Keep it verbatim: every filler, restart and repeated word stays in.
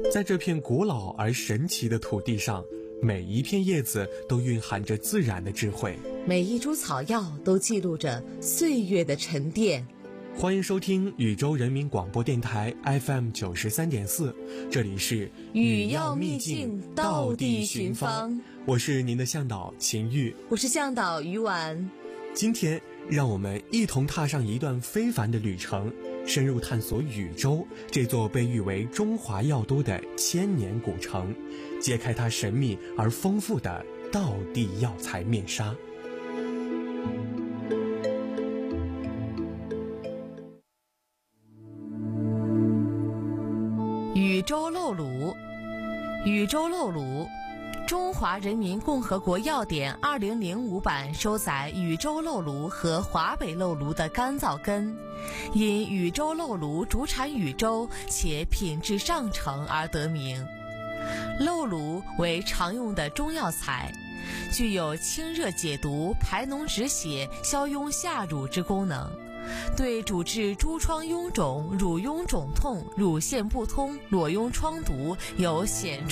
在这片古老而神奇的土地上，每一片叶子都蕴含着自然的智慧， 每一株草药都记录着岁月的沉淀。 欢迎收听禹州人民广播电台 F M 九十三点四，这里是禹药秘境，道地寻芳。 我是您的向导秦玉， 我是向导于婉。 今天让我们一同踏上一段非凡的旅程，深入探索禹州这座被誉为中华药都的千年古城，揭开它神秘而丰富的道地药材面纱。 禹州漏卤。禹州漏卤，中华人民共和国药典二零零五版收载禹州漏卤和华北漏卤的干燥根，因禹州漏卤主产禹州且品质上乘而得名。漏卤为常用的中药材，具有清热解毒、排脓止血、消痈下乳之功能，对主治诸疮痈肿、乳痈肿痛、乳腺不通、裸痈疮毒有显著